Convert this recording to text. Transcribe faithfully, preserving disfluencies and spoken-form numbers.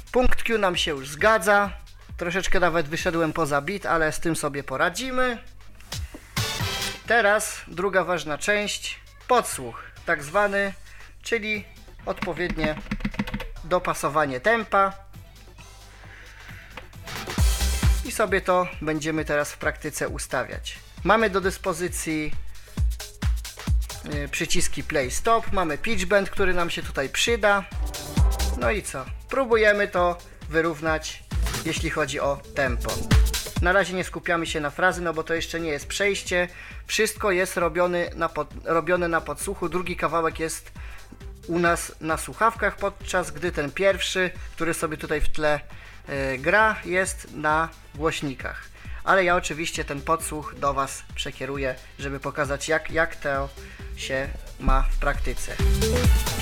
Punkt Q nam się już zgadza. Troszeczkę nawet wyszedłem poza bit, ale z tym sobie poradzimy. Teraz druga ważna część, podsłuch tak zwany, czyli odpowiednie dopasowanie tempa. I sobie to będziemy teraz w praktyce ustawiać. Mamy do dyspozycji przyciski play stop, mamy pitch bend, który nam się tutaj przyda. No i co? Próbujemy to wyrównać, jeśli chodzi o tempo. Na razie nie skupiamy się na frazy, no bo to jeszcze nie jest przejście. Wszystko jest robione na, pod, robione na podsłuchu. Drugi kawałek jest u nas na słuchawkach, podczas gdy ten pierwszy, który sobie tutaj w tle yy, gra, jest na głośnikach. Ale ja oczywiście ten podsłuch do Was przekieruję, żeby pokazać jak, jak to się ma w praktyce.